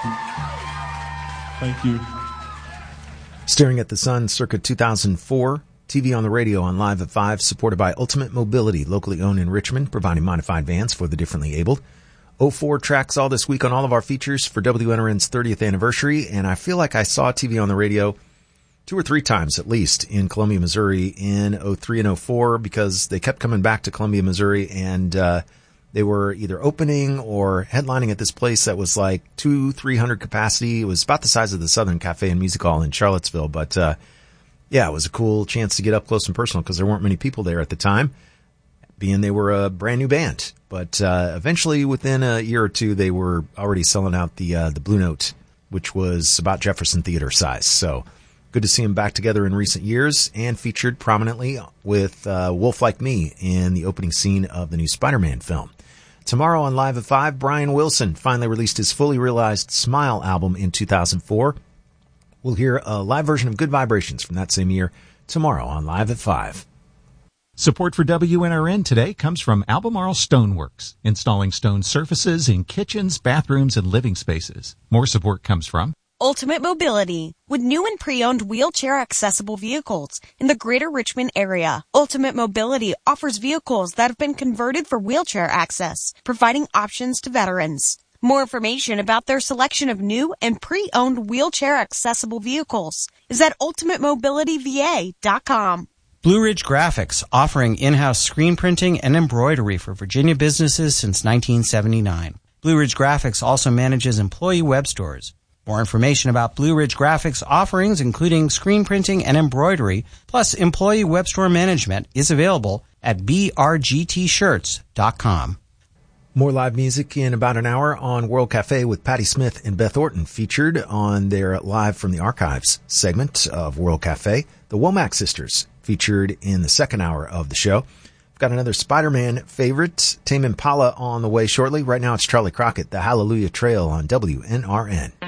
Thank you. Staring at the Sun, circa 2004. TV on the radio on Live at 5, supported by Ultimate Mobility, locally owned in Richmond, providing modified vans for the differently abled. 04 tracks all this week on all of our features for WNRN's 30th anniversary, and I feel like I saw TV on the radio 2 or 3 times at least in Columbia, Missouri in 03 and 04 because they kept coming back to Columbia, Missouri, and they were either opening or headlining at this place that was like 200-300 capacity. It was about the size of the Southern Cafe and Music Hall in Charlottesville, but yeah, it was a cool chance to get up close and personal because there weren't many people there at the time, being they were a brand new band. But eventually, within a year or two, they were already selling out the Blue Note, which was about Jefferson Theater size. So good to see them back together in recent years and featured prominently with Wolf Like Me in the opening scene of the new Spider-Man film. Tomorrow on Live at 5, Brian Wilson finally released his fully realized Smile album in 2004. We'll hear a live version of Good Vibrations from that same year tomorrow on Live at 5. Support for WNRN today comes from Albemarle Stoneworks, installing stone surfaces in kitchens, bathrooms, and living spaces. More support comes from Ultimate Mobility, with new and pre-owned wheelchair-accessible vehicles in the greater Richmond area. Ultimate Mobility offers vehicles that have been converted for wheelchair access, providing options to veterans. More information about their selection of new and pre-owned wheelchair-accessible vehicles is at ultimatemobilityva.com. Blue Ridge Graphics, offering in-house screen printing and embroidery for Virginia businesses since 1979. Blue Ridge Graphics also manages employee web stores. More information about Blue Ridge Graphics offerings, including screen printing and embroidery, plus employee web store management, is available at brgtshirts.com. More live music in about an hour on World Cafe with Patti Smith and Beth Orton, featured on their Live from the Archives segment of World Cafe. The Womack Sisters, featured in the second hour of the show. We've got another Spider-Man favorite, Tame Impala, on the way shortly. Right now it's Charlie Crockett, The Hallelujah Trail on WNRN.